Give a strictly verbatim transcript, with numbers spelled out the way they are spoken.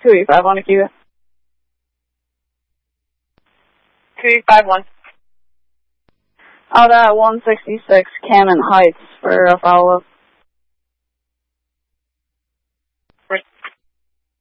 two eight five on Akiva. two eight five one. Out at one sixty-six Cannon Heights for a follow-up.